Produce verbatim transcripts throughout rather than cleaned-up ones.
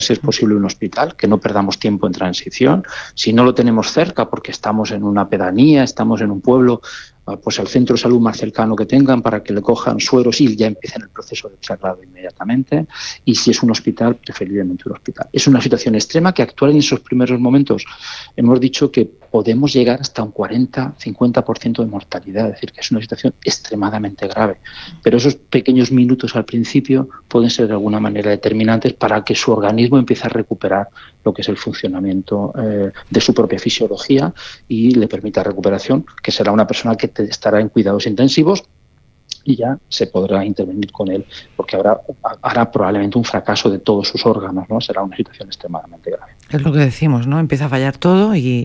si es posible, un hospital, que no perdamos tiempo en transición. Si no lo tenemos cerca porque estamos en una pedanía, estamos en un pueblo, pues al centro de salud más cercano que tengan para que le cojan sueros y ya empiecen el proceso de traslado inmediatamente. Y si es un hospital, preferiblemente un hospital. Es una situación extrema que actual en esos primeros momentos hemos dicho que podemos llegar hasta un cuarenta, cincuenta por ciento de mortalidad, es decir, que es una situación extremadamente grave. Pero esos pequeños minutos al principio pueden ser de alguna manera determinantes para que su organismo empiece a recuperar lo que es el funcionamiento eh, de su propia fisiología y le permita recuperación, que será una persona que te estará en cuidados intensivos y ya se podrá intervenir con él, porque habrá, hará probablemente un fracaso de todos sus órganos, ¿no? Será una situación extremadamente grave. Es lo que decimos, ¿no? Empieza a fallar todo y...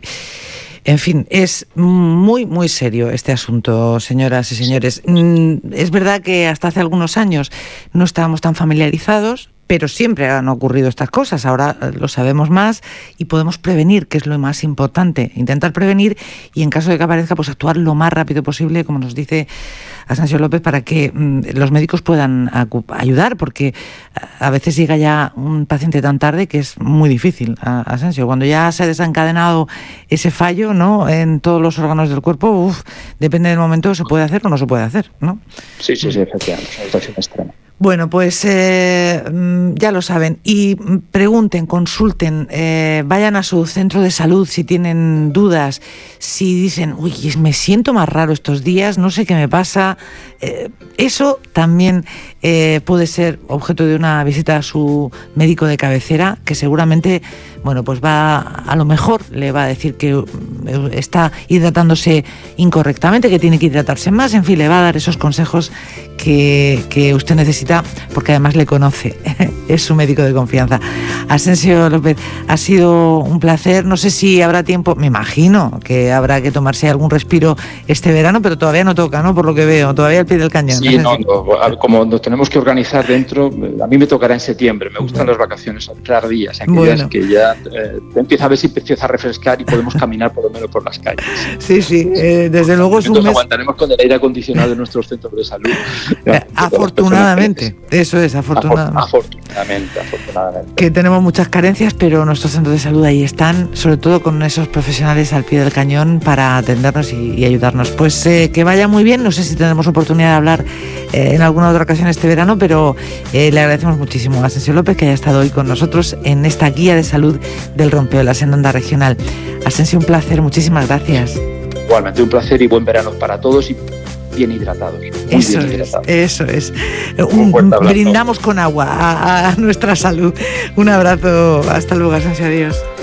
En fin, es muy, muy serio este asunto, señoras y señores. Es verdad que hasta hace algunos años no estábamos tan familiarizados, pero siempre han ocurrido estas cosas. Ahora lo sabemos más y podemos prevenir, que es lo más importante. Intentar prevenir y, en caso de que aparezca, pues actuar lo más rápido posible, como nos dice Asensio López, para que mmm, los médicos puedan ayudar, porque a veces llega ya un paciente tan tarde que es muy difícil, Asensio. Cuando ya se ha desencadenado ese fallo, ¿no?, en todos los órganos del cuerpo, uf, depende del momento, se puede hacer o no se puede hacer, ¿no? Sí, sí, sí, efectivamente, es una situación extrema. Bueno, pues eh, ya lo saben. Y pregunten, consulten, eh, vayan a su centro de salud si tienen dudas, si dicen, uy, me siento más raro estos días, no sé qué me pasa. Eh, eso también eh, puede ser objeto de una visita a su médico de cabecera, que seguramente, bueno, pues va, a lo mejor le va a decir que está hidratándose incorrectamente, que tiene que hidratarse más, en fin, le va a dar esos consejos que, que usted necesita, porque además le conoce, es su médico de confianza. Asensio López, ha sido un placer. No sé si habrá tiempo, me imagino que habrá que tomarse algún respiro este verano, pero todavía no toca, ¿no?, por lo que veo, todavía al pie del cañón. Sí, no, no, como nos tenemos que organizar dentro, a mí me tocará en septiembre, me gustan bueno. las vacaciones tardías, aquellas bueno. que ya eh, empieza a ver si empieza a refrescar y podemos caminar por lo menos por las calles. Sí, sí, eh, desde luego es un mes... aguantaremos con el aire acondicionado de nuestros centros de salud. Eh, afortunadamente, eso es, afortunadamente. Afortunadamente, afortunadamente. Que tenemos muchas carencias, pero nuestros centros de salud ahí están, sobre todo con esos profesionales al pie del cañón para atendernos y, y ayudarnos. Pues eh, que vaya muy bien, no sé si tendremos oportunidad de hablar eh, en alguna otra ocasión este verano, pero eh, le agradecemos muchísimo a Asensio López que haya estado hoy con nosotros en esta guía de salud del Rompeolas en Onda Regional. Asensio, un placer, muchísimas gracias. Igualmente, un placer y buen verano para todos y bien hidratados. Muy eso bien es, hidratados. eso es. Un, brindamos con agua a, a nuestra salud. Un abrazo, hasta luego, Asensio, adiós.